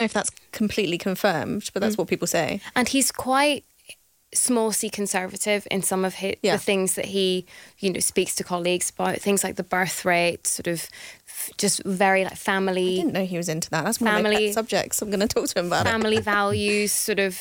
if that's completely confirmed, but that's what people say. And he's quite small c conservative in some of the things that he, speaks to colleagues about, things like the birth rate, sort of just very like family. I didn't know he was into that. That's one of my pet subjects. I'm going to talk to him about family values, sort of.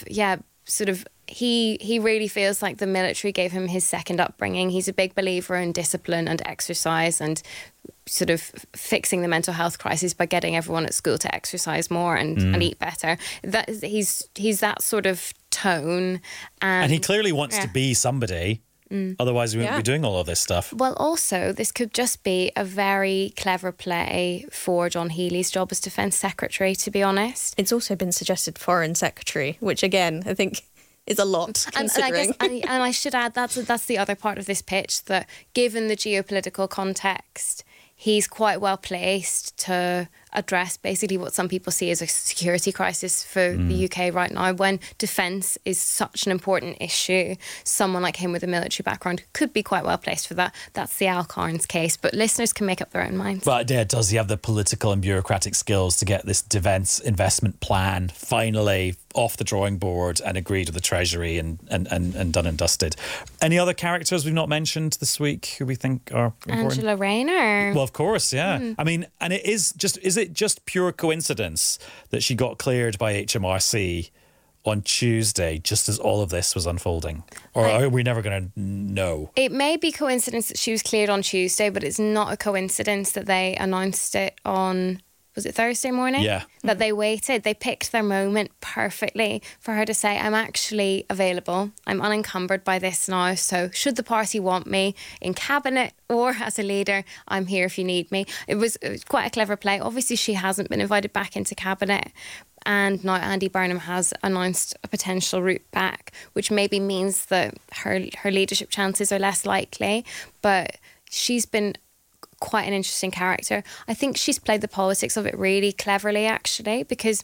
He really feels like the military gave him his second upbringing. He's a big believer in discipline and exercise and sort of fixing the mental health crisis by getting everyone at school to exercise more and eat better. He's that sort of tone. And he clearly wants to be somebody. Otherwise we wouldn't be doing all of this stuff. Well, also, this could just be a very clever play for John Healey's job as Defence Secretary, to be honest. It's also been suggested Foreign Secretary, which again, I think is a lot considering. And I should add, that's the other part of this pitch, that given the geopolitical context, he's quite well placed to address basically what some people see as a security crisis for the UK right now. When defence is such an important issue, someone like him with a military background could be quite well placed for that. That's the Al Carnes case, but listeners can make up their own minds. But does he have the political and bureaucratic skills to get this defence investment plan finally off the drawing board and agreed with the Treasury and done and dusted? Any other characters we've not mentioned this week who we think are important? Angela Rayner. Well, of course, yeah. I mean, and is it just pure coincidence that she got cleared by HMRC on Tuesday just as all of this was unfolding? Or are we never going to know? It may be coincidence that she was cleared on Tuesday, but it's not a coincidence that they announced it on... Was it Thursday morning? Yeah. That they waited. They picked their moment perfectly for her to say, I'm actually available. I'm unencumbered by this now. So should the party want me in cabinet or as a leader, I'm here if you need me. It was quite a clever play. Obviously, she hasn't been invited back into cabinet. And now Andy Burnham has announced a potential route back, which maybe means that her leadership chances are less likely. But she's been quite an interesting character. I think she's played the politics of it really cleverly, actually, because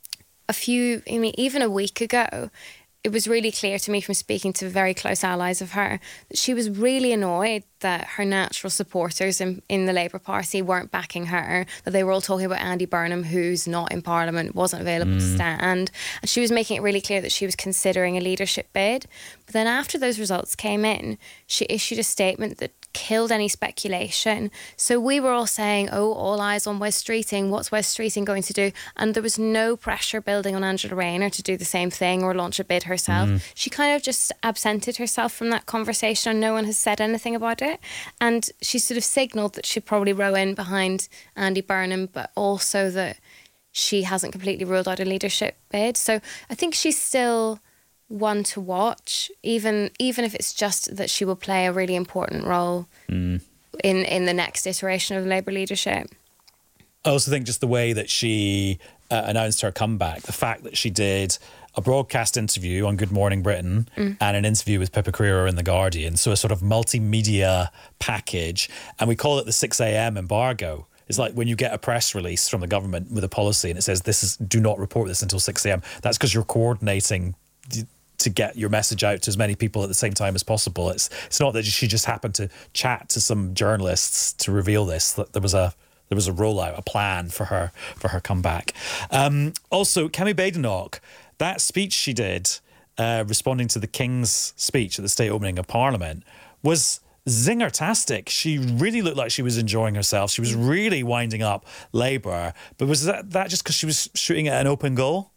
even a week ago, it was really clear to me from speaking to very close allies of her that she was really annoyed that her natural supporters in the Labour Party weren't backing her, that they were all talking about Andy Burnham, who's not in Parliament, wasn't available to stand. And she was making it really clear that she was considering a leadership bid. But then after those results came in, she issued a statement that killed any speculation. So we were all saying, all eyes on Wes Streeting. What's Wes Streeting going to do? And there was no pressure building on Angela Rayner to do the same thing or launch a bid herself. She kind of just absented herself from that conversation and no one has said anything about it. And she sort of signalled that she'd probably row in behind Andy Burnham, but also that she hasn't completely ruled out a leadership bid. So I think she's still one to watch, even if it's just that she will play a really important role in the next iteration of Labour leadership. I also think just the way that she announced her comeback, the fact that she did a broadcast interview on Good Morning Britain and an interview with Pippa Crerar in The Guardian, so a sort of multimedia package, and we call it the 6 a.m. embargo. It's like when you get a press release from the government with a policy and it says do not report this until 6 a.m. That's because you're coordinating to get your message out to as many people at the same time as possible. It's not that she just happened to chat to some journalists to reveal this. That there was a rollout, a plan for her comeback. Also, Kemi Badenoch, that speech she did responding to the King's speech at the state opening of Parliament was zinger-tastic. She really looked like she was enjoying herself. She was really winding up Labour. But was that just because she was shooting at an open goal?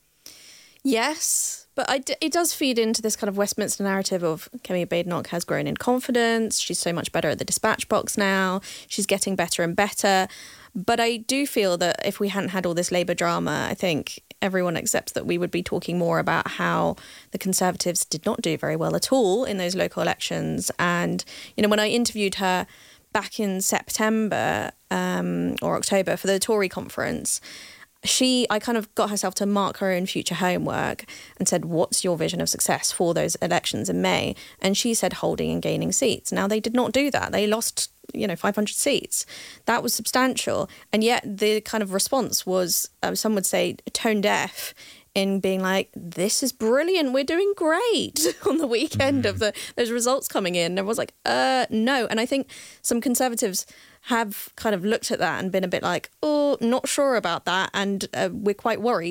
Yes, but it does feed into this kind of Westminster narrative of Kemi Badenoch has grown in confidence. She's so much better at the dispatch box now. She's getting better and better. But I do feel that if we hadn't had all this Labour drama, I think everyone accepts that we would be talking more about how the Conservatives did not do very well at all in those local elections. And, when I interviewed her back in September or October for the Tory conference, I kind of got herself to mark her own future homework and said, what's your vision of success for those elections in May? And she said holding and gaining seats. Now, they did not do that. They lost, 500 seats. That was substantial. And yet the kind of response was, some would say, tone deaf in being like, this is brilliant, we're doing great on the weekend of those results coming in. And everyone's like, no. And I think some Conservatives have kind of looked at that and been a bit like, not sure about that. And we're quite worried.